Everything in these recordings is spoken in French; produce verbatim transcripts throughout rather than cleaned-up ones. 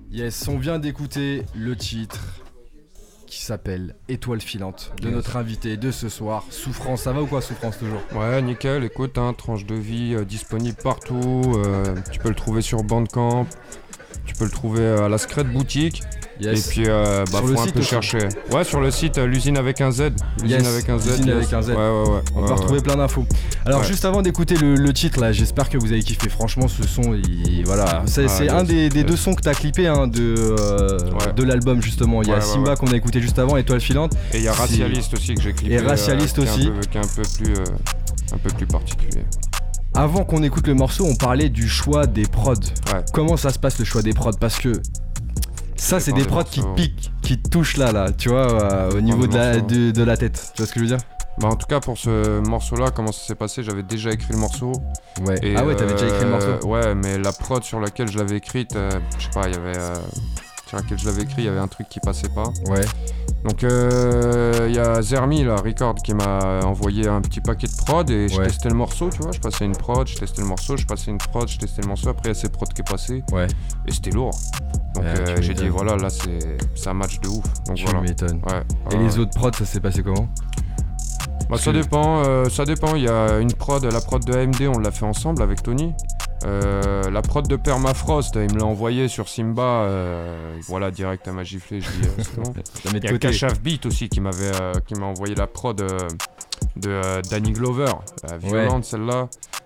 Yes, on vient d'écouter le titre qui s'appelle Étoile filante de yes. notre invité de ce soir, Souffrance. Ça va ou quoi, Souffrance, toujours? Ouais, nickel, écoute, hein, tranche de vie euh, disponible partout, euh, tu peux le trouver sur Bandcamp, tu peux le trouver à la Scred Boutique. Yes. Et puis euh, bah, faut un peu aussi. chercher. Ouais, sur le site euh, l'usine avec un Z. L'usine yes. avec un Z. L'usine yes. avec un Z. Ouais, ouais, ouais. On ouais, va ouais. retrouver plein d'infos. Alors ouais. juste avant d'écouter le, le titre là, j'espère que vous avez kiffé. Franchement, ce son, il, voilà, c'est, ah, c'est yes. un des, des yes. deux sons que t'as clippé hein, de euh, ouais. de l'album justement. Il y a ouais, Simba ouais, ouais. qu'on a écouté juste avant, Étoile filante. Et il y a Racialiste aussi que j'ai clippé. Et Racialiste euh, aussi. Qui est un peu, qui est un peu plus, euh, un peu plus particulier. Avant qu'on écoute le morceau, on parlait du choix des prods. Ouais. Comment ça se passe le choix des prods? Parce que ça, c'est des prods qui te piquent, qui te touchent là, là, tu vois, euh, au niveau de la, de, de la tête. Tu vois ce que je veux dire? Bah en tout cas pour ce morceau-là, comment ça s'est passé? J'avais déjà écrit le morceau. Ouais. Et ah ouais, t'avais euh, déjà écrit le morceau. Ouais, mais la prod sur laquelle je l'avais écrite, euh, je sais pas, il y avait euh, sur laquelle je l'avais écrit, il y avait un truc qui passait pas. Ouais. Donc il euh, y a Zermi là, Record, qui m'a envoyé un petit paquet de prod et je ouais. testais le morceau, tu vois, je passais une prod, je testais le morceau, je passais une prod, je testais le morceau, après il y a ces prods qui est passé. Ouais. Et c'était lourd. Donc ouais, euh, j'ai dit voilà, là c'est, c'est un match de ouf. Donc tu voilà. m'étonnes. Ouais. Et euh, les autres prods, ça s'est passé comment? Bah ça dépend, euh, ça dépend, il y a une prod, la prod de A M D, on l'a fait ensemble avec Tony. Euh, la prod de Permafrost, il me l'a envoyé sur Simba, euh, voilà, direct à m'a giflé, je dis euh, c'est bon. Il y a Kashaf Beat aussi qui m'avait, euh, qui m'a envoyé la prod euh, de euh, Danny Glover, euh, violente ouais. celle-là.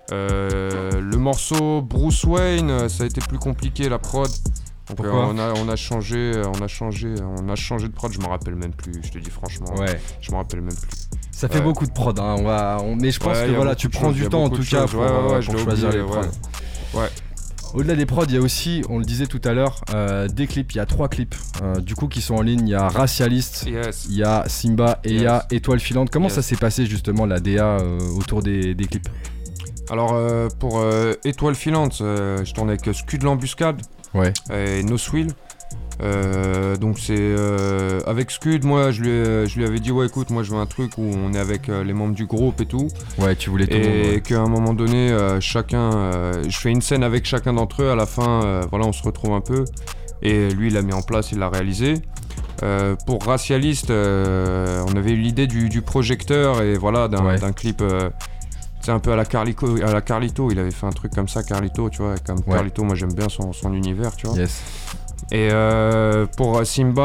Euh, le morceau Bruce Wayne, ça a été plus compliqué la prod. Donc euh, on a on a changé, on a changé, on a changé de prod, je me rappelle même plus, je te dis franchement, ouais. je me rappelle même plus. Ça fait ouais. beaucoup de prod, hein. on va, on, mais je pense ouais, que voilà, tu prends du temps en tout cas pour, ouais, ouais, pour choisir oublié, les prods. Ouais. ouais. Au-delà des prods, il y a aussi, on le disait tout à l'heure, euh, des clips. Il y a trois clips euh, du coup qui sont en ligne. Il y a Racialiste, yes. il y a Simba et il yes. y a Étoile filante. Comment yes. ça s'est passé justement la D A euh, autour des, des clips? Alors euh, pour euh, Étoile filante, euh, je tournais avec Scud de l'embuscade ouais. et No Swill. Euh, donc c'est euh, avec Scud, moi je lui, euh, je lui avais dit ouais écoute, moi je veux un truc où on est avec euh, les membres du groupe et tout. Ouais, tu voulais tout. Et le monde, ouais. qu'à un moment donné, euh, chacun, euh, je fais une scène avec chacun d'entre eux. À la fin, euh, voilà, on se retrouve un peu. Et lui, il l'a mis en place, il l'a réalisé. Euh, pour Racialiste, euh, on avait eu l'idée du, du projecteur et voilà d'un, ouais. d'un clip. Euh, C'est un peu à la, Carlico, à la Carlito, il avait fait un truc comme ça, Carlito, tu vois, comme ouais. Carlito, moi j'aime bien son, son univers, tu vois. Yes. Et euh, pour Simba,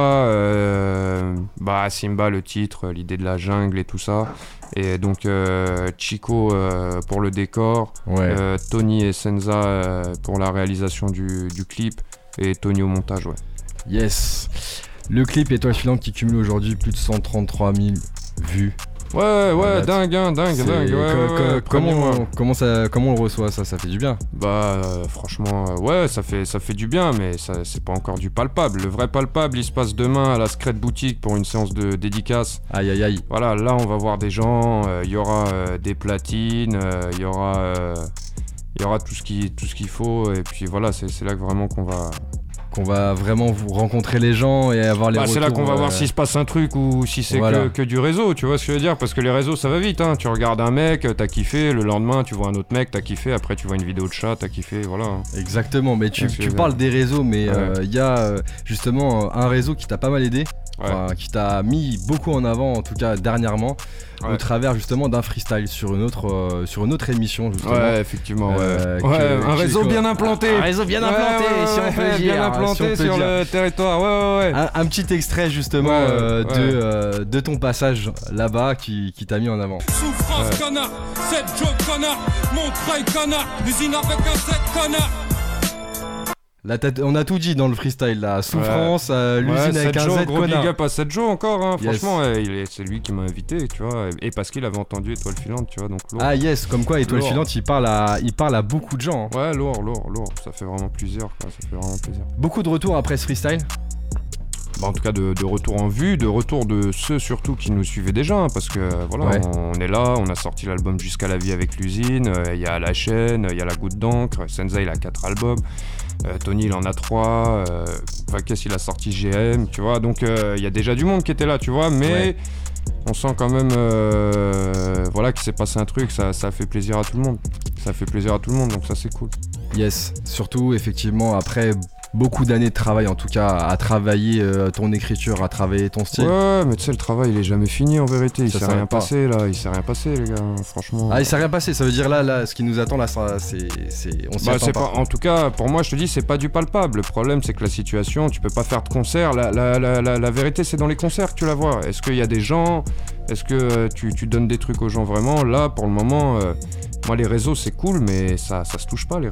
euh, bah Simba le titre, l'idée de la jungle et tout ça. Et donc euh, Chico euh, pour le décor, ouais. euh, Tony et Senza euh, pour la réalisation du, du clip et Tony au montage, ouais. Yes. Le clip Étoile filante qui cumule aujourd'hui plus de cent trente-trois mille vues. Ouais, ouais, dingue, hein, dingue, c'est dingue. Ouais, co- co- ouais, comment, on, comment, ça, comment on le reçoit ça? Ça fait du bien. Bah, euh, franchement, euh, ouais, ça fait, ça fait du bien, mais ça, c'est pas encore du palpable. Le vrai palpable, il se passe demain à la Scred Boutique pour une séance de dédicace. Aïe, aïe, aïe. Voilà, là, on va voir des gens, il euh, y aura euh, des platines, il euh, y aura, euh, y aura tout ce, qui, tout ce qu'il faut, et puis voilà, c'est, c'est là que vraiment qu'on va... qu'on va vraiment vous rencontrer les gens et avoir les bah, retours. C'est là qu'on va euh... voir s'il se passe un truc ou si c'est voilà. que, que du réseau, tu vois ce que je veux dire, parce que les réseaux ça va vite, hein. Tu regardes un mec, t'as kiffé, le lendemain tu vois un autre mec, t'as kiffé, après tu vois une vidéo de chat, t'as kiffé, voilà. Exactement, mais tu, tu parles des réseaux, mais il ouais. euh, y a euh, justement un réseau qui t'a pas mal aidé, ouais. enfin, qui t'a mis beaucoup en avant, en tout cas dernièrement, ouais. au travers justement d'un freestyle sur une autre, euh, sur une autre émission justement. Ouais, effectivement, euh, ouais. ouais que, un réseau que, bien implanté. Un réseau bien implanté, ouais, ouais, si on peut ouais, dire. Bien implanté si on peut sur dire. le territoire, ouais, ouais, ouais. Un, un petit extrait justement ouais, euh, ouais. de, euh, de ton passage là-bas qui, qui t'a mis en avant. Souffrance, ouais. Connard, cette joke, connard, Montreuil, connard, l'usine avec un Z, connard. La tête, on a tout dit dans le freestyle là, Souffrance, ouais. euh, l'usine ouais, avec un Z, gros connard. Big up à sept Joe encore, hein. Yes. Franchement, ouais, il est, c'est lui qui m'a invité, tu vois, et parce qu'il avait entendu Étoile filante, tu vois, donc lourd. Ah yes, comme quoi Étoile lourd. filante, il parle à, il parle à beaucoup de gens. Hein. Ouais, lourd, lourd, lourd, ça fait vraiment plaisir, quoi. Ça fait vraiment plaisir. Beaucoup de retours après ce freestyle. Bah en tout cas de, de retour en vue, de retour de ceux surtout qui nous suivaient déjà, hein, parce que voilà, ouais. on, on est là, on a sorti l'album Jusqu'à la vie avec l'usine, il euh, y a La chaîne, il y a La goutte d'encre, Senza il a quatre albums, euh, Tony il en a trois, euh, Vaques il a sorti G M, tu vois, donc il euh, y a déjà du monde qui était là, tu vois, mais ouais. on sent quand même euh, voilà qu'il s'est passé un truc, ça, ça fait plaisir à tout le monde, ça fait plaisir à tout le monde, donc ça c'est cool. Yes, surtout effectivement après beaucoup d'années de travail, en tout cas, à travailler euh, ton écriture, à travailler ton style. Ouais, mais tu sais, le travail, il est jamais fini en vérité. Il ça s'est rien pas. passé là, il s'est rien passé, les gars, franchement. Ah, il s'est rien passé, ça veut dire là, là, ce qui nous attend là, ça, c'est, c'est, on s'y bah, attend c'est pas. pas. En tout cas, pour moi, je te dis, c'est pas du palpable. Le problème, c'est que la situation, tu peux pas faire de concert. La, la, la, la, la vérité, c'est dans les concerts que tu la vois. Est-ce qu'il y a des gens, est-ce que euh, tu, tu donnes des trucs aux gens vraiment? Là, pour le moment, euh, moi, les réseaux, c'est cool, mais ça, ça se touche pas, les